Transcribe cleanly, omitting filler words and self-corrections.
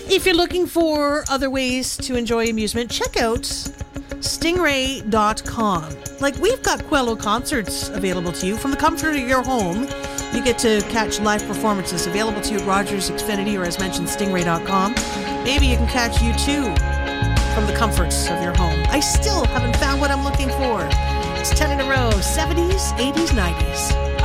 If you're looking for other ways to enjoy amusement, check out stingray.com. Like, we've got Quello concerts available to you from the comfort of your home. You get to catch live performances available to you at Rogers Xfinity or, as mentioned, stingray.com. Maybe you can catch U2 from the comforts of your home. I still haven't found what I'm looking for. It's 10 in a row, 70s, 80s, 90s.